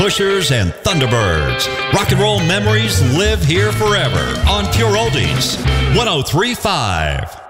Pushers and Thunderbirds. Rock and roll memories live here forever on Pure Oldies 103.5.